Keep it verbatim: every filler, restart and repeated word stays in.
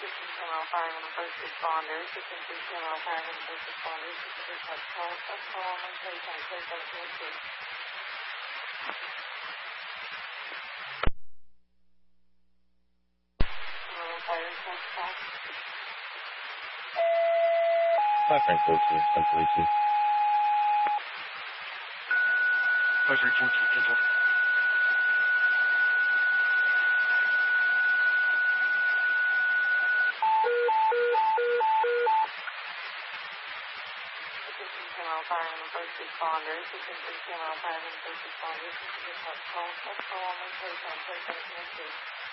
fifteen ten mile firing on the first responders. fifteen ten mile firing on the first responders. This is a touch call. Touch call on one thirty ten clear seventeen two. Firing touch call. Five Frank fourteen, ten forty-two. Five Frank fourteen, ten forty-two. Firing on the first responders. fifteen ten mile firing on the first responders. This is a touch call. Touch call on one thirty ten clear seventeen two.